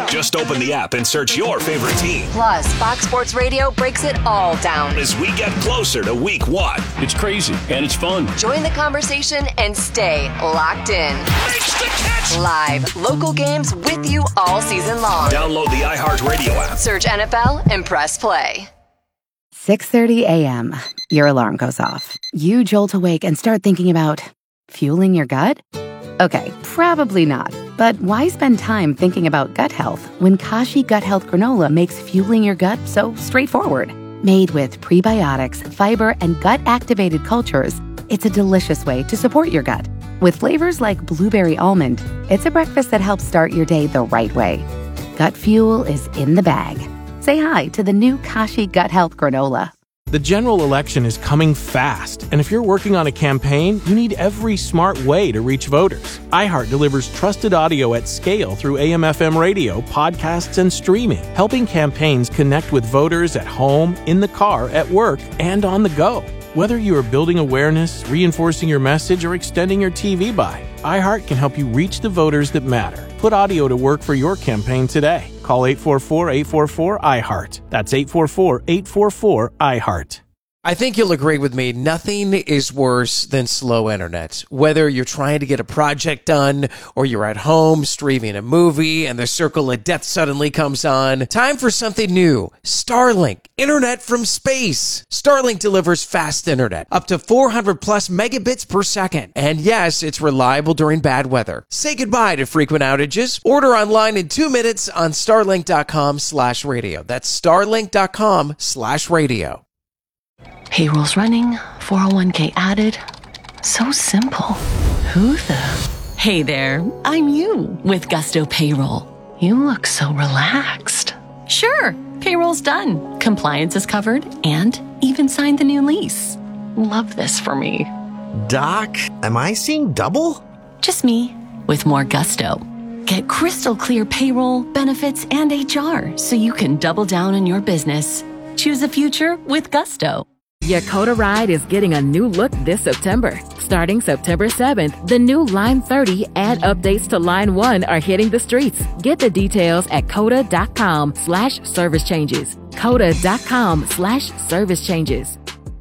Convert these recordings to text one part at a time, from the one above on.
Just open the app and search your favorite team. Plus, Fox Sports Radio breaks it all down as we get closer to week 1. It's crazy and it's fun. Join the conversation and stay locked in. Makes the catch! Live, local games with you all season long. Download the iHeartRadio app. Search NFL and press play. 6:30 a.m. Your alarm goes off. You jolt awake and start thinking about fueling your gut? Okay, probably not. But why spend time thinking about gut health when Kashi Gut Health Granola makes fueling your gut so straightforward? Made with prebiotics, fiber, and gut-activated cultures, it's a delicious way to support your gut. With flavors like blueberry almond, it's a breakfast that helps start your day the right way. Gut fuel is in the bag. Say hi to the new Kashi Gut Health Granola. The general election is coming fast, and if you're working on a campaign, you need every smart way to reach voters. iHeart delivers trusted audio at scale through AM/FM radio, podcasts, and streaming, helping campaigns connect with voters at home, in the car, at work, and on the go. Whether you are building awareness, reinforcing your message, or extending your TV buy, iHeart can help you reach the voters that matter. Put audio to work for your campaign today. Call 844-844-iHeart. That's 844-844-iHeart. I think you'll agree with me. Nothing is worse than slow internet. Whether you're trying to get a project done or you're at home streaming a movie and the circle of death suddenly comes on. Time for something new. Starlink. Internet from space. Starlink delivers fast internet. Up to 400 plus megabits per second. And yes, it's reliable during bad weather. Say goodbye to frequent outages. Order online in 2 minutes on starlink.com/radio. That's starlink.com/radio. Payroll's running, 401k added. So simple. Who the? Hey there, I'm you with Gusto Payroll. You look so relaxed. Sure, payroll's done. Compliance is covered and even signed the new lease. Love this for me. Doc, am I seeing double? Just me with more Gusto. Get crystal clear payroll, benefits, and HR so you can double down on your business. Choose a future with Gusto. Yakota Ride is getting a new look this September. Starting September 7th, the new Line 30 and updates to Line 1 are hitting the streets. Get the details at coda.com/service changes. coda.com/service changes.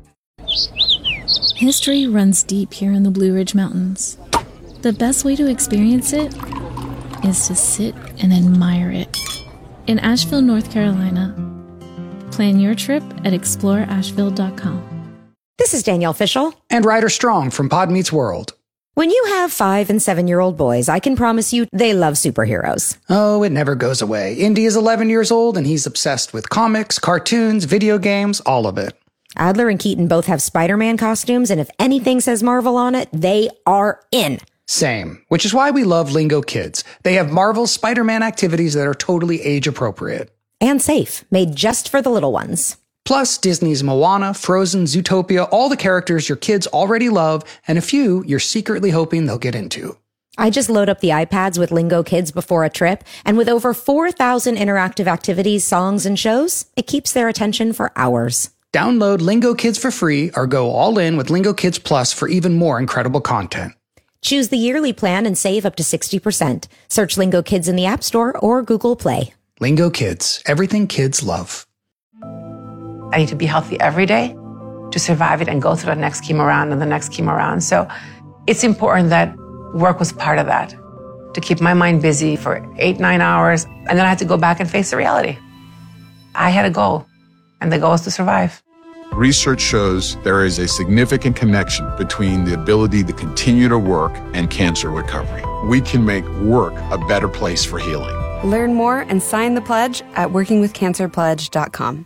History runs deep here in the Blue Ridge Mountains. The best way to experience it is to sit and admire it. In Asheville, North Carolina, plan your trip at exploreasheville.com. This is Danielle Fishel. And Ryder Strong from Pod Meets World. When you have 5- and 7-year-old boys, I can promise you they love superheroes. Oh, it never goes away. Indy is 11 years old and he's obsessed with comics, cartoons, video games, all of it. Adler and Keaton both have Spider-Man costumes, and if anything says Marvel on it, they are in. Same, which is why we love Lingo Kids. They have Marvel's Spider-Man activities that are totally age-appropriate. And safe, made just for the little ones. Plus, Disney's Moana, Frozen, Zootopia, all the characters your kids already love, and a few you're secretly hoping they'll get into. I just load up the iPads with Lingo Kids before a trip, and with over 4,000 interactive activities, songs, and shows, it keeps their attention for hours. Download Lingo Kids for free or go all in with Lingo Kids Plus for even more incredible content. Choose the yearly plan and save up to 60%. Search Lingo Kids in the App Store or Google Play. Lingo Kids, everything kids love. I need to be healthy every day to survive it and go through the next chemo round and the next chemo round. So it's important that work was part of that, to keep my mind busy for 8-9 hours. And then I had to go back and face the reality. I had a goal, and the goal is to survive. Research shows there is a significant connection between the ability to continue to work and cancer recovery. We can make work a better place for healing. Learn more and sign the pledge at workingwithcancerpledge.com.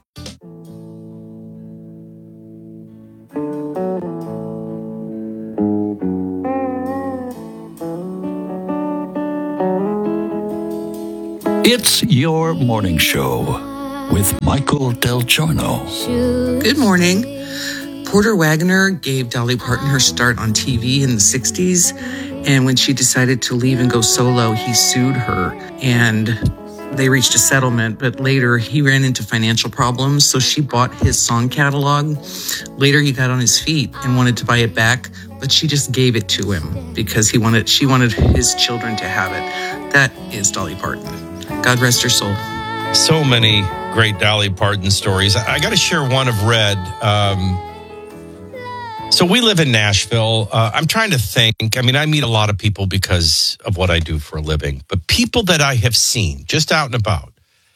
It's your morning show with Michael Del Giorno. Good morning. Porter Wagoner gave Dolly Parton her start on TV in the 60s, and when she decided to leave and go solo, he sued her, and they reached a settlement, but later he ran into financial problems, so she bought his song catalog. Later he got on his feet and wanted to buy it back, but she just gave it to him because she wanted his children to have it. That is Dolly Parton. God rest her soul. So many great Dolly Parton stories. I got to share one of Red. So we live in Nashville. I'm trying to think. I mean, I meet a lot of people because of what I do for a living. But people that I have seen just out and about,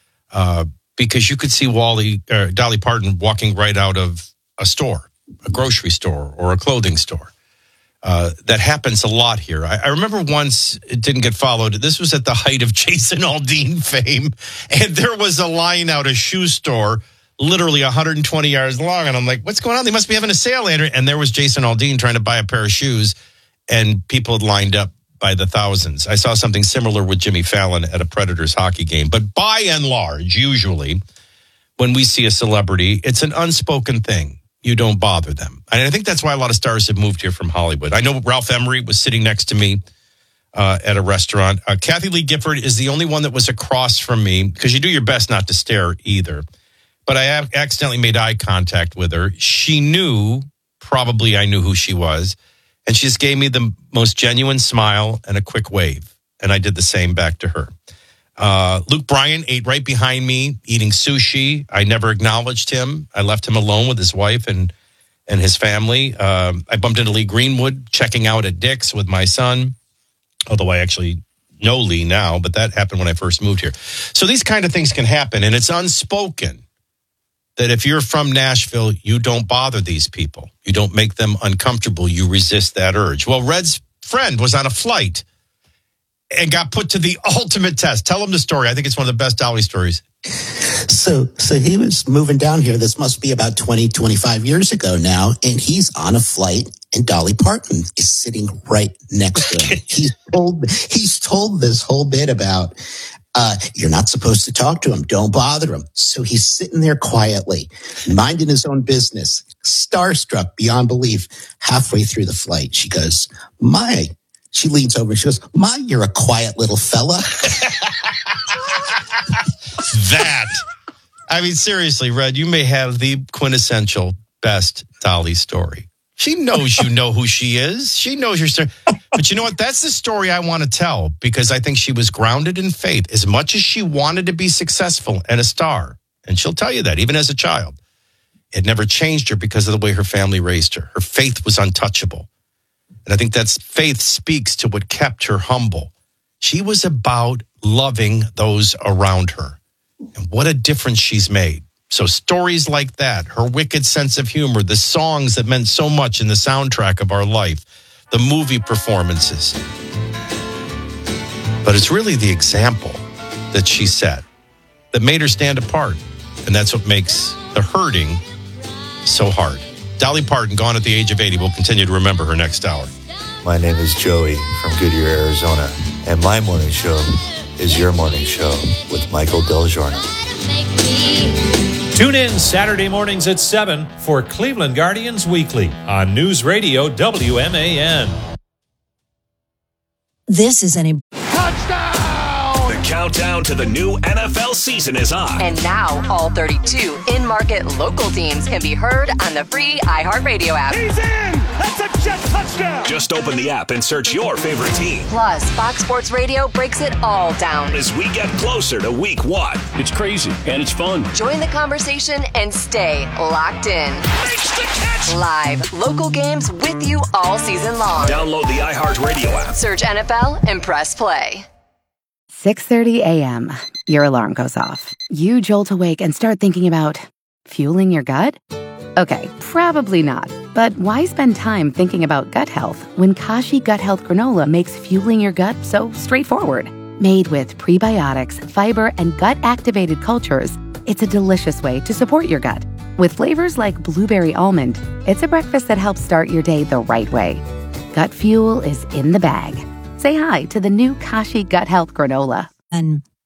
because you could see Dolly Parton walking right out of a store, a grocery store or a clothing store. That happens a lot here. I remember once it didn't get followed. This was at the height of Jason Aldean fame. And there was a line out a shoe store, literally 120 yards long. And I'm like, what's going on? They must be having a sale. And there was Jason Aldean trying to buy a pair of shoes. And people had lined up by the thousands. I saw something similar with Jimmy Fallon at a Predators hockey game. But by and large, usually, when we see a celebrity, it's an unspoken thing. You don't bother them. And I think that's why a lot of stars have moved here from Hollywood. I know Ralph Emery was sitting next to me at a restaurant. Kathy Lee Gifford is the only one that was across from me, because you do your best not to stare either. But I accidentally made eye contact with her. She knew, probably I knew who she was, and she just gave me the most genuine smile and a quick wave. And I did the same back to her. Luke Bryan ate right behind me, eating sushi. I never acknowledged him. I left him alone with his wife and his family. I bumped into Lee Greenwood checking out at Dick's with my son, although I actually know Lee now, but that happened when I first moved here. So these kind of things can happen, and it's unspoken that if you're from Nashville, you don't bother these people. You don't make them uncomfortable. You resist that urge. Well, Red's friend was on a flight and got put to the ultimate test. Tell him the story. I think it's one of the best Dolly stories. So he was moving down here. This must be about 20, 25 years ago now. And he's on a flight and Dolly Parton is sitting right next to him. He's told this whole bit about, you're not supposed to talk to him. Don't bother him. So he's sitting there quietly, minding his own business, starstruck beyond belief. Halfway through the flight, she goes, she leans over and she goes, you're a quiet little fella. I mean, seriously, Red, you may have the quintessential best Dolly story. She knows you know who she is. She knows your story. But you know what? That's the story I want to tell, because I think she was grounded in faith as much as she wanted to be successful and a star. And she'll tell you that, even as a child. It never changed her because of the way her family raised her. Her faith was untouchable. And I think that faith speaks to what kept her humble. She was about loving those around her. And what a difference she's made. So stories like that, her wicked sense of humor, the songs that meant so much in the soundtrack of our life, the movie performances. But it's really the example that she set that made her stand apart. And that's what makes the hurting so hard. Dolly Parton, gone at the age of 80. We'll continue to remember her next hour. My name is Joey from Goodyear, Arizona, and my morning show is your morning show with Michael Del Giorno. Tune in Saturday mornings at 7 for Cleveland Guardians Weekly on News Radio WMAN. This is an The countdown to the new NFL season is on. And now all 32 in-market local teams can be heard on the free iHeartRadio app. He's in! That's a jet touchdown! Just open the app and search your favorite team. Plus, Fox Sports Radio breaks it all down as we get closer to week 1. It's crazy and it's fun. Join the conversation and stay locked in. Makes the catch! Live local games with you all season long. Download the iHeartRadio app. Search NFL and press play. 6:30 a.m. Your alarm goes off. You jolt awake and start thinking about fueling your gut? Okay, probably not. But why spend time thinking about gut health when Kashi Gut Health Granola makes fueling your gut so straightforward? Made with prebiotics, fiber, and gut-activated cultures, it's a delicious way to support your gut. With flavors like blueberry almond, it's a breakfast that helps start your day the right way. Gut fuel is in the bag. Say hi to the new Kashi Gut Health Granola. And